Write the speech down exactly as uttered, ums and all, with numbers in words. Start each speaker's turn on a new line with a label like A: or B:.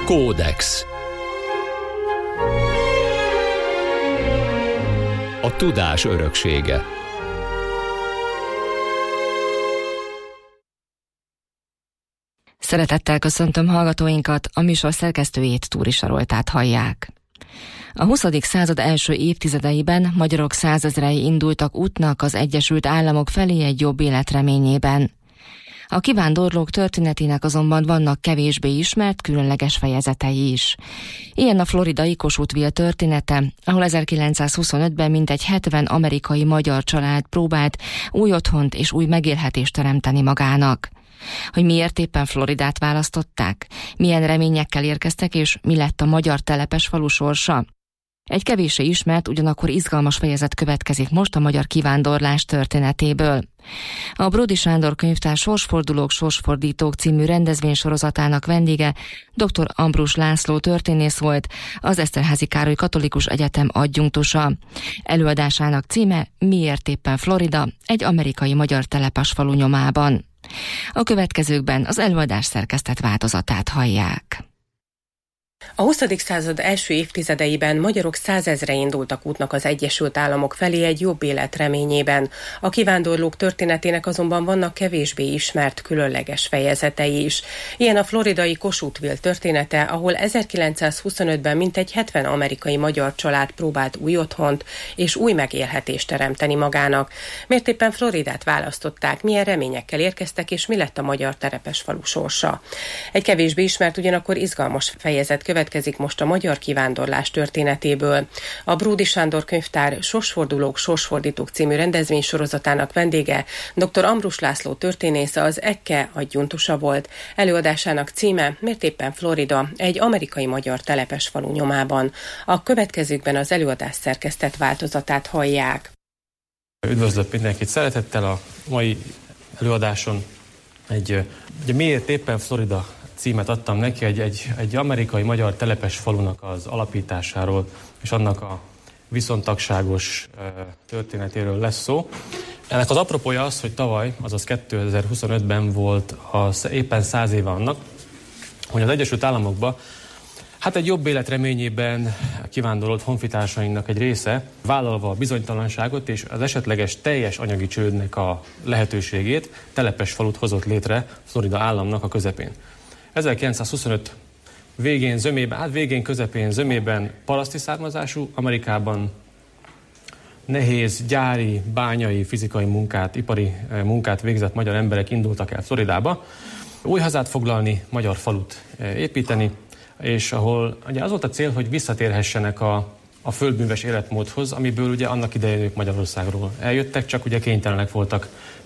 A: Kódex. A tudás öröksége.
B: Szeretettel köszöntöm hallgatóinkat, a műsor szerkesztőjét, Túri Saroltát hallják. A huszadik század első évtizedeiben magyarok százezrei indultak útnak az Egyesült Államok felé egy jobb élet reményében. A kivándorlók történetének azonban vannak kevésbé ismert, különleges fejezetei is. Ilyen a floridai Kossuthville története, ahol ezerkilencszázhuszonötben mintegy hetven amerikai magyar család próbált új otthont és új megélhetést teremteni magának. Hogy miért éppen Floridát választották, milyen reményekkel érkeztek és mi lett a magyar telepes falu sorsa? Egy kevéssé ismert, ugyanakkor izgalmas fejezet következik most a magyar kivándorlás történetéből. A Bródy Sándor könyvtár Sorsfordulók, sorsfordítók című rendezvénysorozatának vendége dr. Ambrus László történész volt, az Eszterházy Károly Katolikus Egyetem adjunktusa. Előadásának címe Miért éppen Florida, egy amerikai magyar telepes falu nyomában. A következőkben az előadás szerkesztett változatát hallják.
C: A huszadik század első évtizedeiben magyarok százezre indultak útnak az Egyesült Államok felé egy jobb élet reményében. A kivándorlók történetének azonban vannak kevésbé ismert, különleges fejezetei is. Ilyen a floridai Kossuthville története, ahol ezerkilencszázhuszonötben mintegy hetven amerikai magyar család próbált új otthont és új megélhetést teremteni magának. Miért éppen Floridát választották, milyen reményekkel érkeztek, és mi lett a magyar terepes falu sorsa? Egy kevésbé ismert, ugyanakkor izgalmas fejezet következik most a magyar kivándorlás történetéből. A Bródy Sándor könyvtár Sorsfordulók, sorsfordítók című rendezvénysorozatának vendége dr. Ambrus László történész, az e ká e adjunktusa volt. Előadásának címe Miért éppen Florida, egy amerikai magyar telepes falu nyomában. A következőkben az előadás szerkesztett változatát hallják.
D: Üdvözlök mindenkit szeretettel a mai előadáson. Egy, ugye miért éppen Florida címet adtam neki, egy, egy, egy amerikai magyar telepes falunak az alapításáról és annak a viszontagságos e, történetéről lesz szó. Ennek az apropója az, hogy tavaly, azaz kétezer-huszonötben volt az, éppen száz éve annak, hogy az Egyesült Államokba hát egy jobb élet reményében kivándorolt honfitársainknak egy része, vállalva a bizonytalanságot és az esetleges teljes anyagi csődnek a lehetőségét, telepes falut hozott létre Florida államnak a közepén. ezerkilencszázhuszonöt végén, zömében, hát végén, közepén, zömében paraszti származású, Amerikában nehéz, gyári, bányai, fizikai munkát, ipari munkát végzett magyar emberek indultak el Floridába, új hazát foglalni, magyar falut építeni, és ahol ugye az volt a cél, hogy visszatérhessenek a, a földműves életmódhoz, amiből ugye annak idején ők Magyarországról eljöttek, csak ugye kénytelenek voltak